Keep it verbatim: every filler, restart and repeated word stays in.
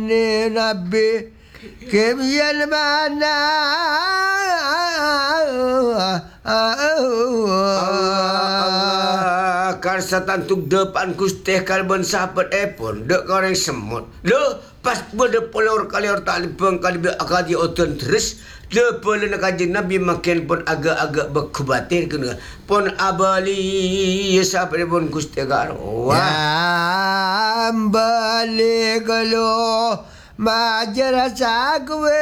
Nabi Kemian mana Allah Karsa tantuk depan kusteh kalban sahabat epon dek koreng semut lo pas pada polor kalior tak lipang kali akadi oton terus le pole nak kaji Nabi makin pun agak-agak berkubatir kena pun abali sahabat epon kusteh karo wah balik lo majar sakwe